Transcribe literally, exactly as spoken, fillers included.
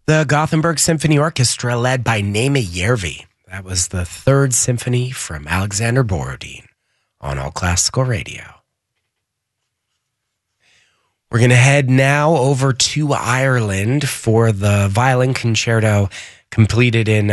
The Gothenburg Symphony Orchestra, led by Naima Järvi. That was the third symphony from Alexander Borodin on All Classical Radio. We're going to head now over to Ireland for the violin concerto completed in